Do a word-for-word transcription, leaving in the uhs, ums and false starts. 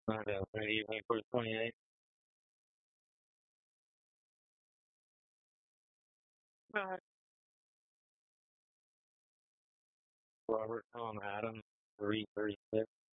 I know. Evening for twenty-eight. Uh, Robert on Adam three thirty six.